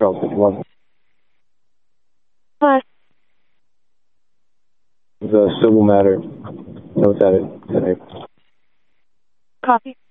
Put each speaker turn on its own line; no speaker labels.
Charles 51.
What?
The civil matter. That was at it today.
Copy.